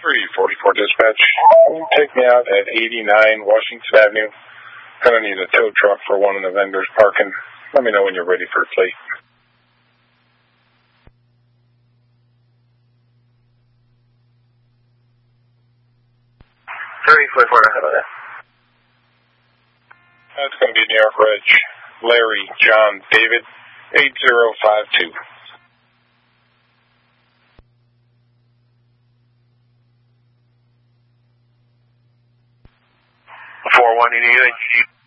344 dispatch. Take me out at 89 Washington Avenue. Gonna need a tow truck for one of the vendors parking. Let me know when you're ready for a plate. That's going to be New York Reg. Larry, John, David, 8052. 4188.